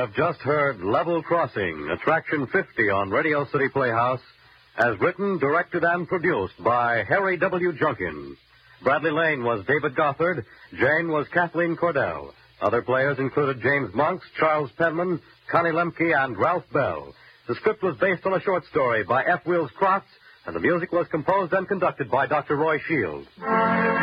have just heard Level Crossing, Attraction 50 on Radio City Playhouse, as written, directed, and produced by Harry W. Junkin. Bradley Lane was David Gothard. Jane was Kathleen Cordell. Other players included James Monks, Charles Penman, Connie Lemke, and Ralph Bell. The script was based on a short story by F. Wills Crotts, and the music was composed and conducted by Dr. Roy Shields.